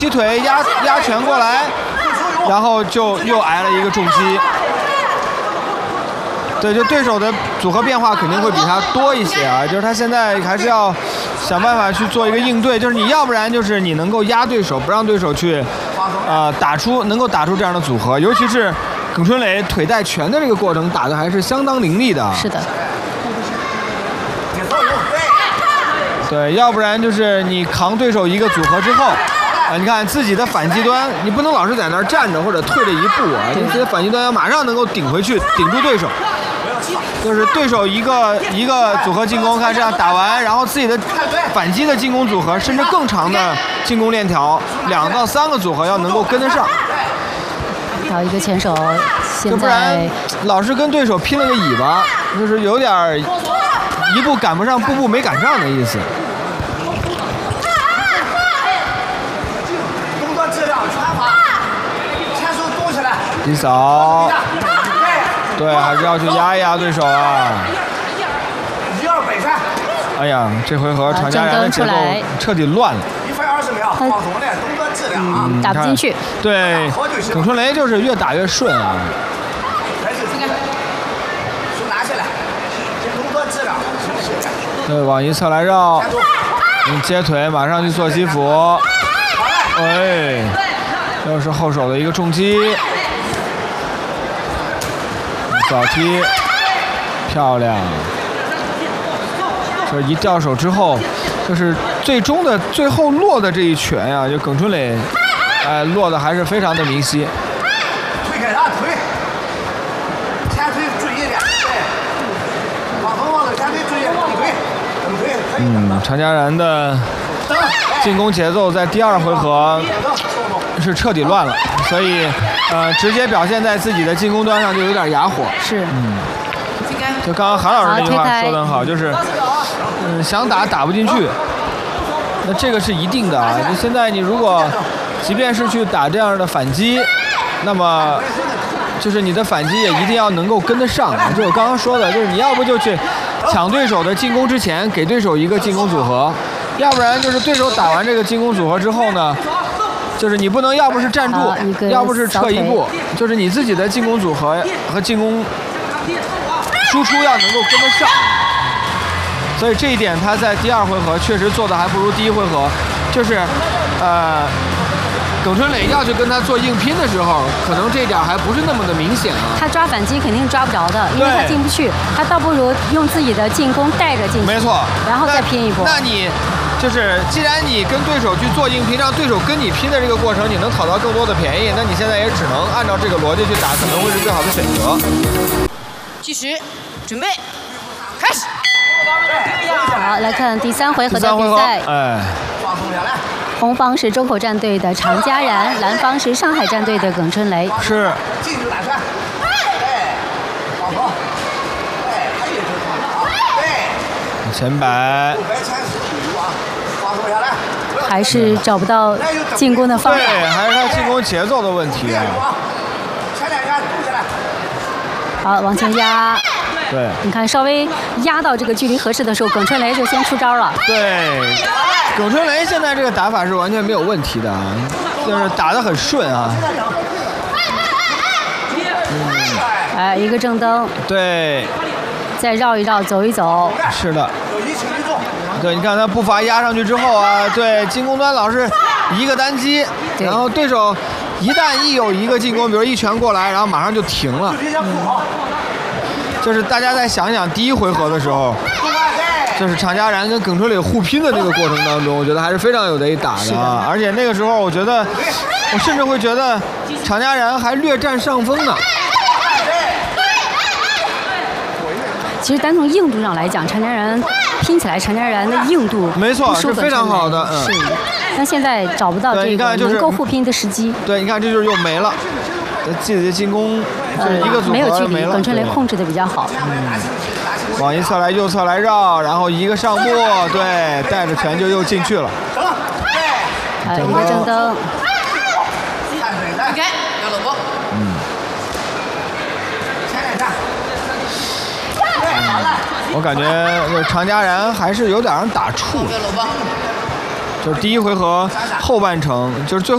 踢腿压拳过来，然后就又挨了一个重击。对，就对手的组合变化肯定会比他多一些啊，就是他现在还是要想办法去做一个应对，就是你要不然就是你能够压对手，不让对手去能够打出这样的组合，尤其是耿春磊腿带拳的这个过程打的还是相当凌厉的。 是的。 对，要不然就是你扛对手一个组合之后。你看自己的反击端，你不能老是在那儿站着或者退了一步啊，你自己的反击端要马上能够顶回去，顶住对手。就是对手一个组合进攻，看这样打完，然后自己的反击的进攻组合，甚至更长的进攻链条2到3个组合要能够跟得上。 好，一个前手，现在不然老是跟对手拼了个尾巴，就是有点一步赶不上，步步没赶上的意思。低扫，对，还是要去压一压对手啊。哎呀，这回合常家人的节奏彻底乱了。 打不进去。 对，耿春雷就是越打越顺啊。对，往一侧来绕，接腿，马上去做西服。哎，又是后手的一个重击。扫踢，漂亮！这一掉手之后，就是最后落的这一拳呀，就耿春磊，落的还是非常的明晰。 推开他腿，前腿注意点，对，往前腿注意，蹬腿。 常家然的进攻节奏在第2回合是彻底乱了，所以直接表现在自己的进攻端上就有点哑火。 是， 就刚刚韩老师那句话说得很好，就是想打不进去，那这个是一定的啊。就现在你如果即便是去打这样的反击，那么就是你的反击也一定要能够跟得上。就我刚刚说的，就是你要不就去抢对手的进攻之前给对手一个进攻组合，要不然就是对手打完这个进攻组合之后呢，就是你不能要不是站住，要不是撤一步，就是你自己的进攻组合和进攻输出要能够跟得上。所以这一点他在第2回合确实做的还不如第1回合，就是耿春磊要去跟他做硬拼的时候，可能这一点还不是那么的明显啊。 他抓反击肯定抓不着的，因为他进不去，他倒不如用自己的进攻带着进去， 没错， 然后再拼一波。 那你就是既然你跟对手去做硬拼，让对手跟你拼的这个过程，你能讨到更多的便宜，那你现在也只能按照这个逻辑去打，可能会是最好的选择。 计时，准备，开始。 好，来看第3回合的比赛。红方是周口战队的常家然，蓝方是上海战队的耿春雷。 是。前摆。 还是找不到进攻的方法。 对，还是他进攻节奏的问题啊。 好，往前压。 对， 你看稍微压到这个距离合适的时候，耿春雷就先出招了。 对，耿春雷现在这个打法是完全没有问题的啊，就是打得很顺啊。 哎，一个正蹬。 对。 再绕一绕，走一走。 是的。对，你看他步伐压上去之后啊，对，进攻端老是一个单击，然后对手一旦有一个进攻，比如一拳过来，然后马上就停了。就是大家再想想第1回合的时候，就是常家然跟耿春磊互拼的这个过程当中，我觉得还是非常有得一打的啊。而且那个时候，我甚至会觉得常家然还略占上风呢。 其实单从硬度上来讲，常家然拼起来，常家然的硬度没错是非常好的， 是。但现在找不到这个能够互拼的时机。 对，你看这就是又没了。自己的进攻就是一个组合没有距离，耿春雷对控制的比较好。 往一侧来，右侧来绕，然后一个上步，对，带着拳就又进去了。 一个正蹬。 离开，要搂脖。 我感觉常家然还是有点让打怵，就是第1回合后半程，就是最后。